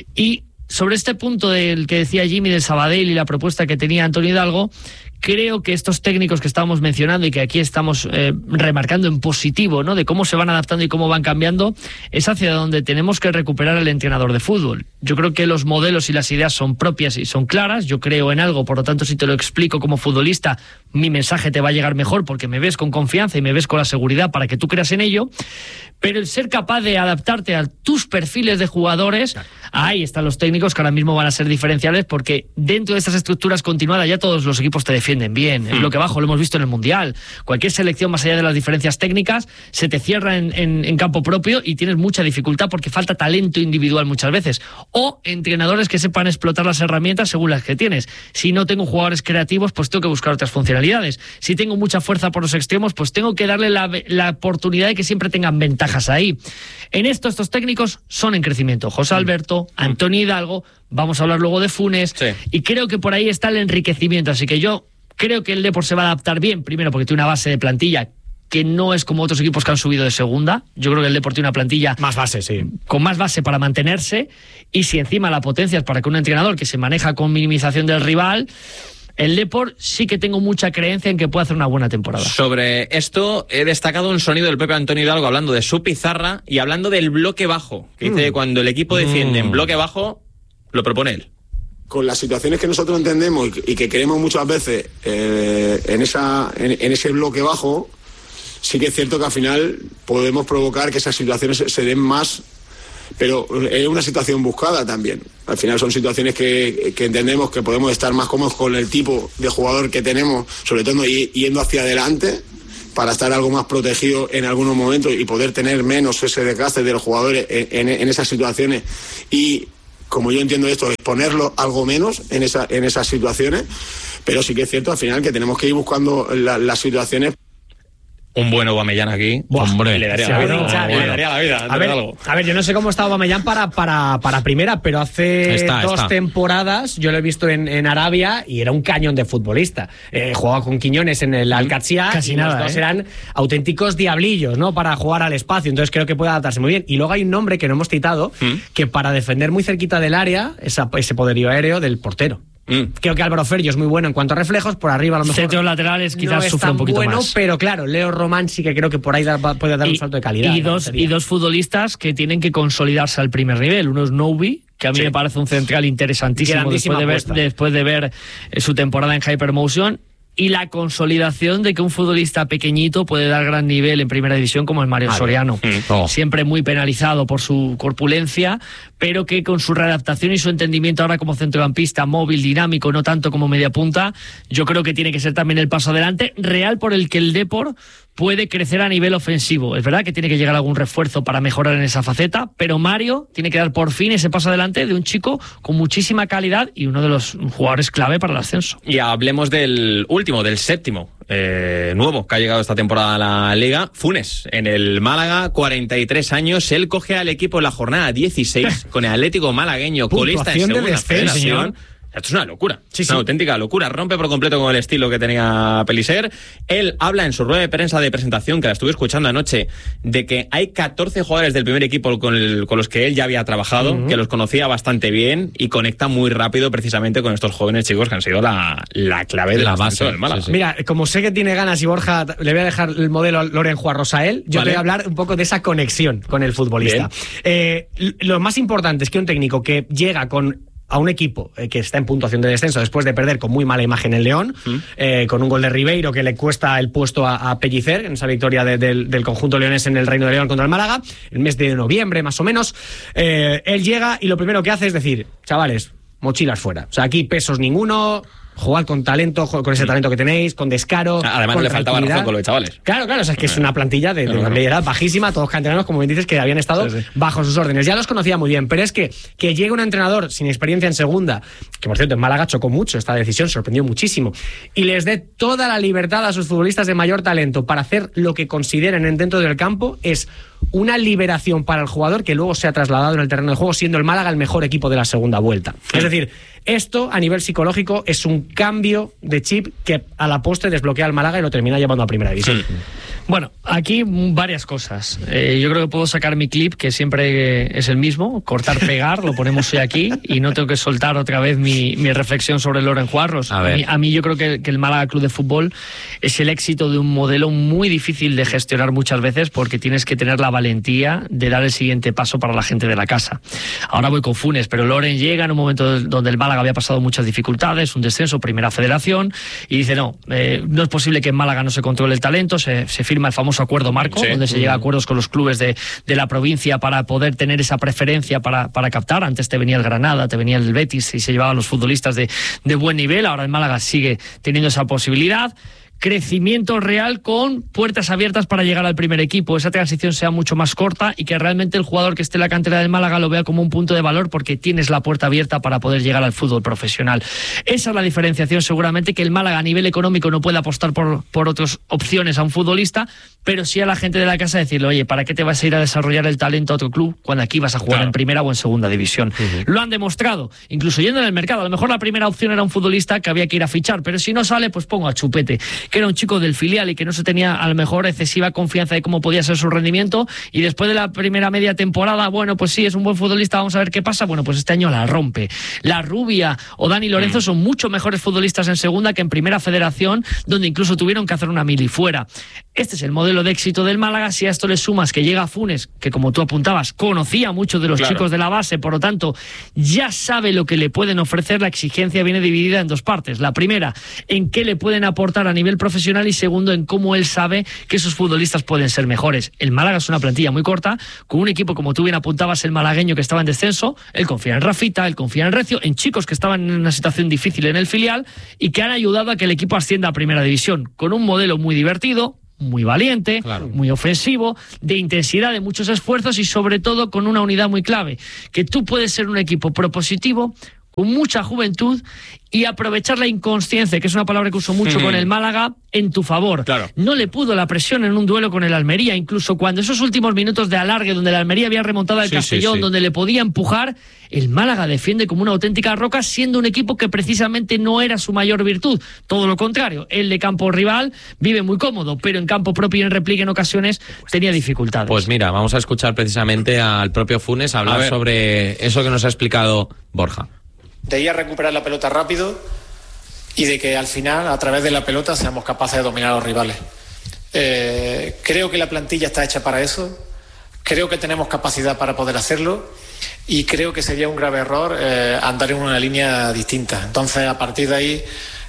Y sobre este punto del que decía Jimmy del Sabadell y la propuesta que tenía Antonio Hidalgo, creo que estos técnicos que estábamos mencionando y que aquí estamos eh, remarcando en positivo, ¿no? De cómo se van adaptando y cómo van cambiando, es hacia donde tenemos que recuperar al entrenador de fútbol. Yo creo que los modelos y las ideas son propias y son claras. Yo creo en algo, por lo tanto, si te lo explico como futbolista, mi mensaje te va a llegar mejor porque me ves con confianza y me ves con la seguridad para que tú creas en ello, pero el ser capaz de adaptarte a tus perfiles de jugadores, ahí están los técnicos que ahora mismo van a ser diferenciales, porque dentro de estas estructuras continuadas ya todos los equipos te defienden bien, el bloque bajo lo hemos visto en el Mundial, cualquier selección más allá de las diferencias técnicas se te cierra en, en, en campo propio y tienes mucha dificultad porque falta talento individual muchas veces, o entrenadores que sepan explotar las herramientas según las que tienes. Si no tengo jugadores creativos, pues tengo que buscar otras funcionalidades. Si tengo mucha fuerza por los extremos, pues tengo que darle la, la oportunidad de que siempre tengan ventajas ahí. En esto, estos técnicos son en crecimiento. José Alberto, Antonio Hidalgo, vamos a hablar luego de Funes, sí. Y creo que por ahí está el enriquecimiento. Así que yo creo que el Depor se va a adaptar bien, primero porque tiene una base de plantilla que no es como otros equipos que han subido de segunda. Yo creo que el Depor tiene una plantilla más base, sí, con más base para mantenerse, y si encima la potencia es para que un entrenador que se maneja con minimización del rival, el Depor sí que tengo mucha creencia en que puede hacer una buena temporada. Sobre esto he destacado un sonido del propio Antonio Hidalgo hablando de su pizarra y hablando del bloque bajo, que mm. dice que cuando el equipo defiende mm. en bloque bajo, lo propone él. Con las situaciones que nosotros entendemos y que queremos muchas veces eh, en, esa, en, en ese bloque bajo, sí que es cierto que al final podemos provocar que esas situaciones se, se den más, pero es una situación buscada también. Al final son situaciones que, que entendemos que podemos estar más cómodos con el tipo de jugador que tenemos, sobre todo yendo hacia adelante, para estar algo más protegido en algunos momentos y poder tener menos ese desgaste de los jugadores en, en, en esas situaciones. Y como yo entiendo esto, exponerlo algo menos en, esa, en esas situaciones, pero sí que es cierto al final que tenemos que ir buscando la, las situaciones. Un buen Aubameyang aquí, Buah, hombre, le daría, la vida, hinchar, bueno. le daría la vida. A ver, algo. a ver, yo no sé cómo está Aubameyang para, para, para primera, pero hace está, dos está. temporadas yo lo he visto en, en Arabia y era un cañón de futbolista. Eh, jugaba con Quiñones en el Al-Qadsiya y nada, los dos ¿eh? eran auténticos diablillos, ¿no? Para jugar al espacio, entonces creo que puede adaptarse muy bien. Y luego hay un nombre que no hemos citado, ¿Mm? que para defender muy cerquita del área, esa, ese poderío aéreo del portero. Mm. Creo que Álvaro Ferrio es muy bueno en cuanto a reflejos, por arriba a lo mejor centros laterales quizás no sufre un poquito bueno, más, pero claro, Leo Román sí que creo que por ahí da, puede dar y, un salto de calidad. Y dos, y dos futbolistas que tienen que consolidarse al primer nivel. Uno es Novi, que a mí sí. me parece un central interesantísimo después de, ver, después de ver su temporada en Hypermotion, y la consolidación de que un futbolista pequeñito puede dar gran nivel en primera división como es Mario vale. Soriano. Mm. Oh. Siempre muy penalizado por su corpulencia, pero que con su readaptación y su entendimiento ahora como centrocampista móvil, dinámico, no tanto como media punta, yo creo que tiene que ser también el paso adelante real por el que el Depor puede crecer a nivel ofensivo. Es verdad que tiene que llegar algún refuerzo para mejorar en esa faceta, pero Mario tiene que dar por fin ese paso adelante de un chico con muchísima calidad y uno de los jugadores clave para el ascenso. Y hablemos del último, del séptimo eh, nuevo que ha llegado esta temporada a la Liga, Funes, en el Málaga, cuarenta y tres años. Él coge al equipo en la jornada dieciséis con el Atlético malagueño, colista en segunda federación. Esto es una locura, sí, sí. una auténtica locura. Rompe por completo con el estilo que tenía Pellicer. Él habla en su rueda de prensa de presentación, que la estuve escuchando anoche, de que hay catorce jugadores del primer equipo con, el, con los que él ya había trabajado, uh-huh. que los conocía bastante bien y conecta muy rápido precisamente con estos jóvenes chicos que han sido la, la clave de la base del Málaga. Sí, sí. Mira, como sé que tiene ganas y Borja, le voy a dejar el modelo Loren Juarros a él, yo vale. te voy a hablar un poco de esa conexión con el futbolista. Eh, lo más importante es que un técnico que llega con a un equipo eh, que está en puntuación de descenso después de perder con muy mala imagen en León, mm. eh, con un gol de Ribeiro que le cuesta el puesto a, a Pellicer en esa victoria de, de, del conjunto leonés en el Reino de León contra el Málaga, el mes de noviembre más o menos. Eh, él llega y lo primero que hace es decir, chavales, mochilas fuera. O sea, aquí pesos ninguno, jugad con talento, con ese talento que tenéis, con descaro. Además con no le faltaba razón con los chavales. Claro, claro, o sea, es que es una plantilla de, de, no, no. de edad bajísima, todos canteranos, como bien dices, que habían estado sí, sí. bajo sus órdenes. Ya los conocía muy bien, pero es que, que llegue un entrenador sin experiencia en segunda, que por cierto en Málaga chocó mucho esta decisión, sorprendió muchísimo, y les dé toda la libertad a sus futbolistas de mayor talento para hacer lo que consideren dentro del campo, es una liberación para el jugador que luego se ha trasladado en el terreno de juego, siendo el Málaga el mejor equipo de la segunda vuelta. Es decir, esto a nivel psicológico es un cambio de chip que a la postre desbloquea al Málaga y lo termina llevando a primera división. Bueno, aquí varias cosas. Eh, yo creo que puedo sacar mi clip, que siempre es el mismo, cortar, pegar, lo ponemos hoy aquí y no tengo que soltar otra vez mi, mi reflexión sobre Loren Juarros. A, a, mí, a mí yo creo que, que el Málaga Club de Fútbol es el éxito de un modelo muy difícil de gestionar muchas veces, porque tienes que tener la valentía de dar el siguiente paso para la gente de la casa. Ahora voy con Funes, pero Loren llega en un momento donde el Málaga Málaga había pasado muchas dificultades, un descenso, primera federación, y dice, no, eh, no es posible que en Málaga no se controle el talento, se, se firma el famoso acuerdo marco, sí. donde se llega a acuerdos con los clubes de, de la provincia para poder tener esa preferencia para, para captar. Antes te venía el Granada, te venía el Betis y se llevaban los futbolistas de, de buen nivel, ahora en Málaga sigue teniendo esa posibilidad. Crecimiento real con puertas abiertas para llegar al primer equipo, esa transición sea mucho más corta y que realmente el jugador que esté en la cantera del Málaga lo vea como un punto de valor porque tienes la puerta abierta para poder llegar al fútbol profesional. Esa es la diferenciación, seguramente, que el Málaga a nivel económico no puede apostar por, por otras opciones a un futbolista, pero sí a la gente de la casa decirle, oye, ¿para qué te vas a ir a desarrollar el talento a otro club cuando aquí vas a jugar claro. en primera o en segunda división? Uh-huh. Lo han demostrado, incluso yendo en el mercado. A lo mejor la primera opción era un futbolista que había que ir a fichar, pero si no sale, pues pongo a Chupete, que era un chico del filial y que no se tenía a lo mejor excesiva confianza de cómo podía ser su rendimiento, y después de la primera media temporada, bueno, pues sí, es un buen futbolista, vamos a ver qué pasa. Bueno, pues este año la rompe. La Rubia o Dani Lorenzo mm. son mucho mejores futbolistas en segunda que en primera federación, donde incluso tuvieron que hacer una mili fuera. Este es el modelo de éxito del Málaga. Si a esto le sumas que llega Funes, que como tú apuntabas, conocía a muchos de los claro. chicos de la base, por lo tanto, ya sabe lo que le pueden ofrecer. La exigencia viene dividida en dos partes. La primera, en qué le pueden aportar a nivel profesional, y segundo, en cómo él sabe que esos futbolistas pueden ser mejores. El Málaga es una plantilla muy corta, con un equipo, como tú bien apuntabas, el malagueño, que estaba en descenso. Él confía en Rafita, él confía en Recio, en chicos que estaban en una situación difícil en el filial y que han ayudado a que el equipo ascienda a primera división, con un modelo muy divertido, muy valiente, claro. muy ofensivo, de intensidad, de muchos esfuerzos y sobre todo con una unidad muy clave, que tú puedes ser un equipo propositivo, con mucha juventud, y aprovechar la inconsciencia, que es una palabra que uso mucho mm. con el Málaga, en tu favor. Claro. No le pudo la presión en un duelo con el Almería, incluso cuando esos últimos minutos de alargue, donde el Almería había remontado al sí, Castellón, sí, sí. donde le podía empujar, el Málaga defiende como una auténtica roca, siendo un equipo que precisamente no era su mayor virtud. Todo lo contrario, el de campo rival vive muy cómodo, pero en campo propio y en repliegue en ocasiones tenía dificultades. Pues mira, vamos a escuchar precisamente al propio Funes hablar sobre eso que nos ha explicado Borja. De ir a recuperar la pelota rápido y de que al final, a través de la pelota, seamos capaces de dominar a los rivales. Eh, creo que la plantilla está hecha para eso, creo que tenemos capacidad para poder hacerlo y creo que sería un grave error eh, andar en una línea distinta. Entonces, a partir de ahí,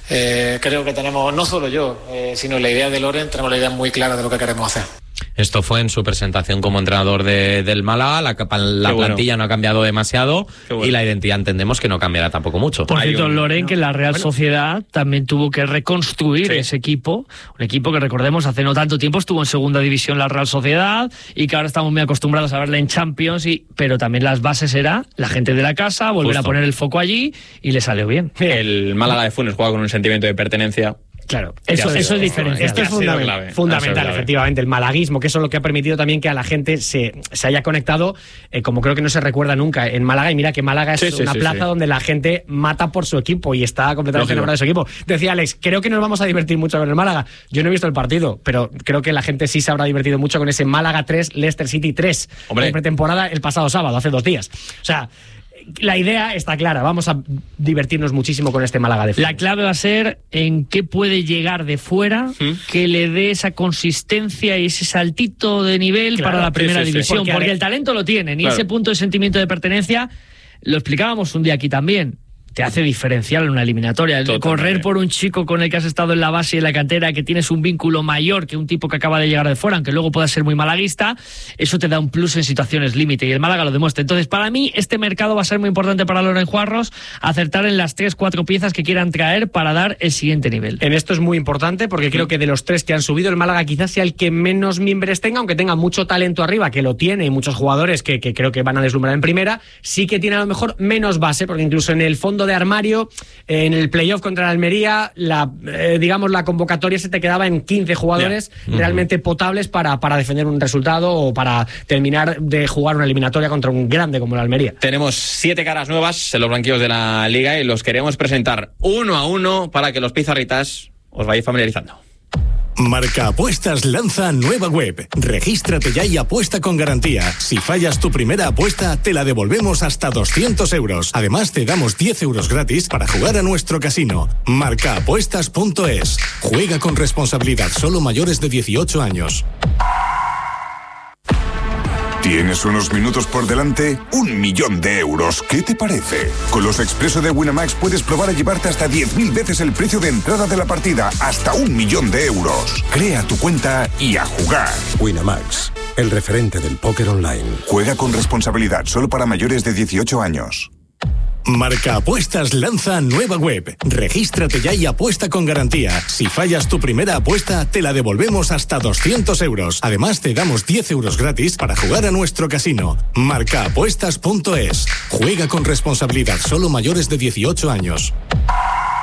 eh, creo que tenemos, no solo yo, eh, sino la idea de Loren, tenemos la idea muy clara de lo que queremos hacer. Esto fue en su presentación como entrenador de, del Málaga. La, la plantilla bueno. no ha cambiado demasiado bueno. y la identidad entendemos que no cambiará tampoco mucho. Por cierto, un... Loren, que la Real bueno. Sociedad también tuvo que reconstruir sí. ese equipo. Un equipo que, recordemos, hace no tanto tiempo estuvo en segunda división la Real Sociedad y que ahora estamos muy acostumbrados a verla en Champions, y, pero también las bases era la gente de la casa, volver Justo. a poner el foco allí, y le salió bien. El Málaga de Funes juega con un sentimiento de pertenencia. Claro, eso, eso es diferente. Esto es fundamental, fundamental efectivamente, el malaguismo, que eso es lo que ha permitido también que a la gente se, se haya conectado, eh, como creo que no se recuerda nunca, en Málaga. Y mira que Málaga es sí, una sí, plaza sí. donde la gente mata por su equipo y está completamente enamorada de su equipo. Decía Alex, creo que nos vamos a divertir mucho con el Málaga. Yo no he visto el partido, pero creo que la gente sí se habrá divertido mucho con ese Málaga tres, Leicester City tres, en pretemporada el pasado sábado, hace dos días. O sea, la idea está clara, vamos a divertirnos muchísimo con este Málaga de fuera. La clave va a ser en qué puede llegar de fuera, ¿Mm? que le dé esa consistencia y ese saltito de nivel claro, para la primera sí, sí, división, sí. porque, porque el talento lo tienen, claro. y ese punto de sentimiento de pertenencia, lo explicábamos un día aquí también, te hace diferencial en una eliminatoria. Totalmente. Correr por un chico con el que has estado en la base y en la cantera, que tienes un vínculo mayor que un tipo que acaba de llegar de fuera, aunque luego pueda ser muy malaguista, eso te da un plus en situaciones límite, y el Málaga lo demuestra. Entonces, para mí, este mercado va a ser muy importante para Loren Juarros, acertar en las tres, cuatro piezas que quieran traer para dar el siguiente nivel. En esto es muy importante, porque sí. creo que de los tres que han subido, el Málaga quizás sea el que menos mimbres tenga, aunque tenga mucho talento arriba, que lo tiene, y muchos jugadores que, que creo que van a deslumbrar en primera, sí que tiene a lo mejor menos base, porque incluso en el fondo de armario, en el playoff contra la Almería, la, eh, digamos, la convocatoria se te quedaba en quince jugadores yeah. realmente uh-huh. potables para, para defender un resultado o para terminar de jugar una eliminatoria contra un grande como la Almería. Tenemos siete caras nuevas en los banquillos de la Liga y los queremos presentar uno a uno para que los pizarritas os vayáis familiarizando. Marca Apuestas lanza nueva web. Regístrate ya y apuesta con garantía. Si fallas tu primera apuesta, te la devolvemos hasta doscientos euros. Además, te damos diez euros gratis para jugar a nuestro casino. marca apuestas punto es. Juega con responsabilidad, solo mayores de dieciocho años. ¿Tienes unos minutos por delante? Un millón de euros. ¿Qué te parece? Con los Expreso de Winamax puedes probar a llevarte hasta diez mil veces el precio de entrada de la partida. Hasta un millón de euros. Crea tu cuenta y a jugar. Winamax, el referente del póker online. Juega con responsabilidad, solo para mayores de dieciocho años. Marca Apuestas lanza nueva web. Regístrate ya y apuesta con garantía. Si fallas tu primera apuesta, te la devolvemos hasta doscientos euros. Además, te damos diez euros gratis para jugar a nuestro casino. marca apuestas punto es. Juega con responsabilidad, solo mayores de dieciocho años.